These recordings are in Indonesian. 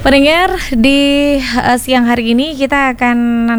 Pendengar, di siang hari ini kita akan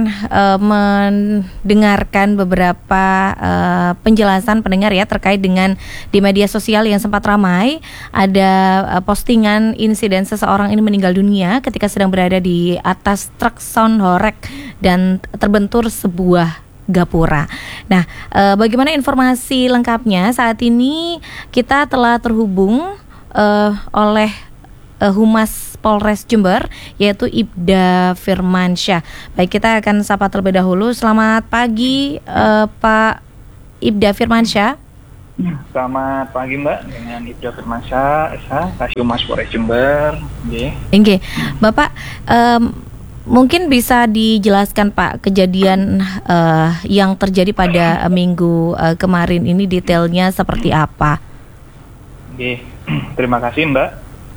mendengarkan beberapa penjelasan pendengar ya terkait dengan di media sosial yang sempat ramai. Ada postingan insiden seseorang ini meninggal dunia ketika sedang berada di atas truk sound horeg dan terbentur sebuah gapura. Nah, bagaimana informasi lengkapnya? Saat ini kita telah terhubung oleh Humas Polres Jember, yaitu Ibda Firmansyah. Baik, kita akan sapa terlebih dahulu. Selamat pagi, Pak Ibda Firmansyah. Selamat pagi Mbak, dengan Ibda Firmansyah, Kasih Humas Polres Jember. Oke, Bapak, mungkin bisa dijelaskan Pak kejadian yang terjadi pada minggu kemarin ini detailnya seperti apa? Oke, terima kasih Mbak.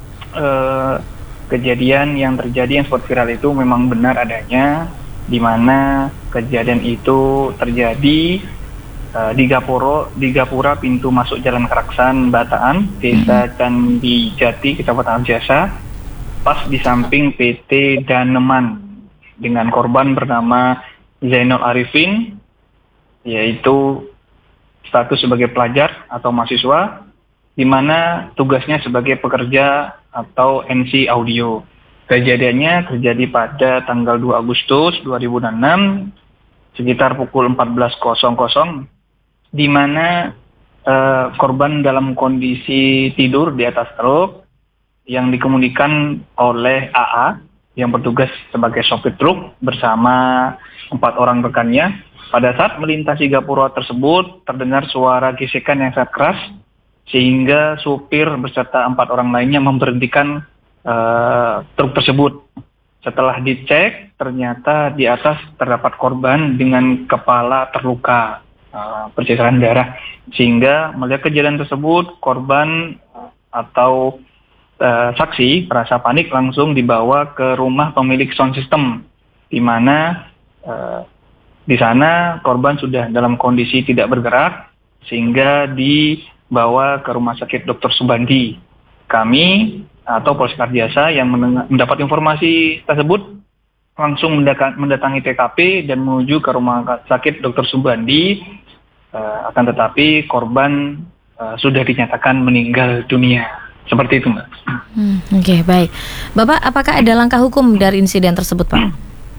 Kejadian yang terjadi yang sempat viral itu memang benar adanya, di mana kejadian itu terjadi di Gapura pintu masuk Jalan Keraksan Bataan, Desa Candi Jati, Kecamatan Arjasa, pas di samping PT Daneman, dengan korban bernama Zainal Arifin, yaitu status sebagai pelajar atau mahasiswa, di mana tugasnya sebagai pekerja atau MC audio. Kejadiannya terjadi pada tanggal 2 Agustus 2006 sekitar pukul 14.00, di mana korban dalam kondisi tidur di atas truk yang dikemudikan oleh AA yang bertugas sebagai sopir truk bersama 4 orang rekannya. Pada saat melintasi gapura tersebut terdengar suara gesekan yang sangat keras, sehingga supir beserta 4 orang lainnya memberhentikan truk tersebut. Setelah dicek, ternyata di atas terdapat korban dengan kepala terluka, percikan darah. Sehingga melihat kejadian tersebut, korban atau saksi merasa panik, langsung dibawa ke rumah pemilik sound system, di mana di sana korban sudah dalam kondisi tidak bergerak, sehingga dibawa ke Rumah Sakit Dr. Subandi. Kami atau Polsek Arjasa yang mendapat informasi tersebut langsung mendatangi TKP dan menuju ke Rumah Sakit Dr. Subandi. Akan tetapi korban sudah dinyatakan meninggal dunia. Seperti itu, Mbak. Oke, baik. Bapak, apakah ada langkah hukum dari insiden tersebut, Pak?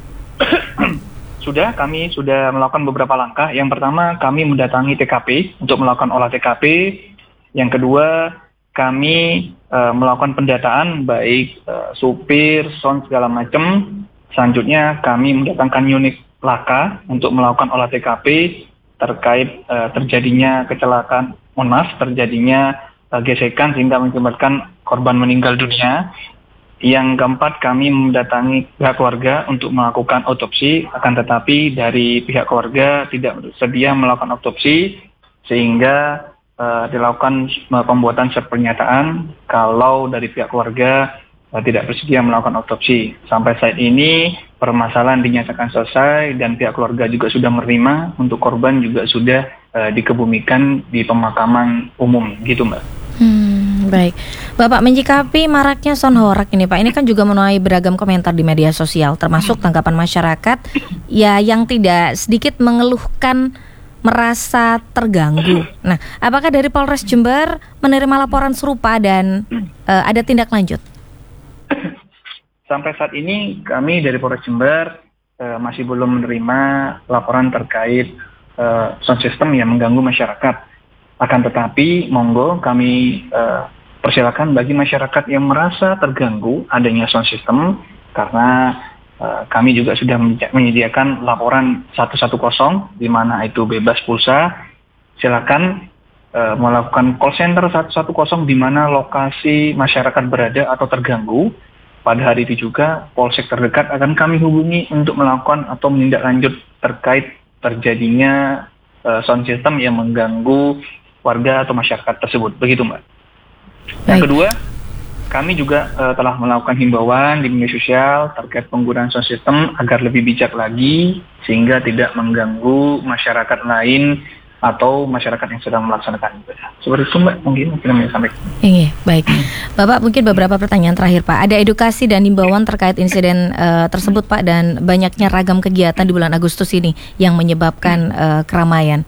Kami sudah melakukan beberapa langkah. Yang pertama, kami mendatangi TKP untuk melakukan olah TKP. Yang kedua, kami melakukan pendataan baik supir, sound segala macam. Selanjutnya, kami mendatangkan unit laka untuk melakukan olah TKP terkait terjadinya kecelakaan, terjadinya gesekan sehingga mengakibatkan korban meninggal dunia. Yang keempat, kami mendatangi pihak keluarga untuk melakukan otopsi, akan tetapi dari pihak keluarga tidak bersedia melakukan otopsi, sehingga dilakukan pembuatan surat pernyataan kalau dari pihak keluarga tidak bersedia melakukan otopsi. Sampai saat ini permasalahan dinyatakan selesai dan pihak keluarga juga sudah menerima, untuk korban juga sudah dikebumikan di pemakaman umum, gitu Mbak. Baik, Bapak, menyikapi maraknya sound horeg ini Pak, ini kan juga menuai beragam komentar di media sosial, termasuk tanggapan masyarakat ya yang tidak sedikit mengeluhkan merasa terganggu. Nah, apakah dari Polres Jember menerima laporan serupa dan ada tindak lanjut? Sampai saat ini kami dari Polres Jember masih belum menerima laporan terkait sound system yang mengganggu masyarakat. Akan tetapi, monggo kami persilakan bagi masyarakat yang merasa terganggu adanya sound system, karena kami juga sudah menyediakan laporan 110, di mana itu bebas pulsa. Silakan melakukan call center 110 di mana lokasi masyarakat berada atau terganggu. Pada hari itu juga polsek terdekat akan kami hubungi untuk melakukan atau menindaklanjut terkait terjadinya sound system yang mengganggu warga atau masyarakat tersebut. Begitu Mbak. Yang kedua, kami juga telah melakukan himbauan di media sosial terkait penggunaan sound system agar lebih bijak lagi, sehingga tidak mengganggu masyarakat lain atau masyarakat yang sedang melaksanakan ibadah. Seperti itu Mbak, mungkin yang sampaikan. Iya, baik. Bapak, mungkin beberapa pertanyaan terakhir Pak. Ada edukasi dan himbauan terkait insiden tersebut Pak, dan banyaknya ragam kegiatan di bulan Agustus ini yang menyebabkan keramaian.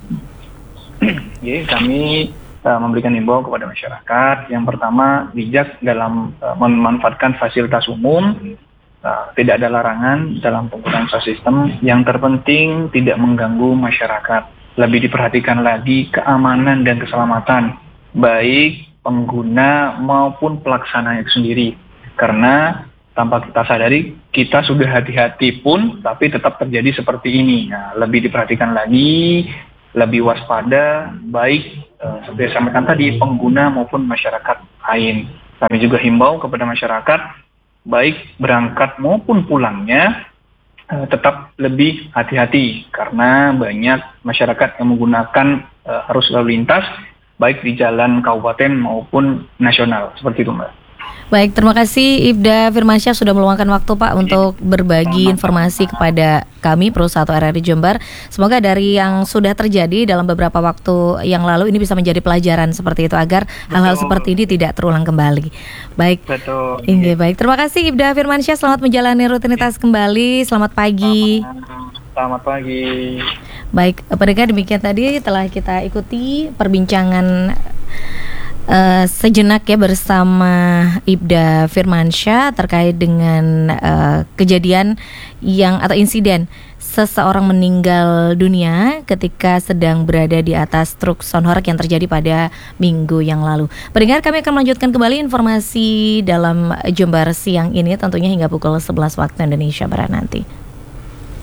Jadi kami memberikan himbauan kepada masyarakat. Yang pertama, bijak dalam memanfaatkan fasilitas umum. Tidak ada larangan dalam penggunaan sound system. Yang terpenting tidak mengganggu masyarakat. Lebih diperhatikan lagi keamanan dan keselamatan baik pengguna maupun pelaksana itu sendiri. Karena tanpa kita sadari kita sudah hati-hati pun tapi tetap terjadi seperti ini. Nah, lebih diperhatikan lagi, lebih waspada baik seperti saya sampaikan tadi pengguna maupun masyarakat lain. Kami juga himbau kepada masyarakat baik berangkat maupun pulangnya tetap lebih hati-hati karena banyak masyarakat yang menggunakan arus lalu lintas baik di jalan kabupaten maupun nasional. Seperti itu Mbak. Baik, terima kasih Ibda Firmansyah sudah meluangkan waktu Pak untuk berbagi informasi kepada kami Pro 1 RRI Jember. Semoga dari yang sudah terjadi dalam beberapa waktu yang lalu ini bisa menjadi pelajaran seperti itu agar hal-hal seperti ini tidak terulang kembali. Baik. Betul. Baik. Terima kasih Ibda Firmansyah, selamat menjalani rutinitas kembali. Selamat pagi. Selamat pagi. Baik, pendengar, demikian tadi telah kita ikuti perbincangan sejenak ya bersama Ibda Firmansyah terkait dengan kejadian atau insiden seseorang meninggal dunia ketika sedang berada di atas truk soundhoreg yang terjadi pada minggu yang lalu. Pendengar, kami akan melanjutkan kembali informasi dalam Jember siang ini tentunya hingga pukul 11 waktu Indonesia Barat nanti.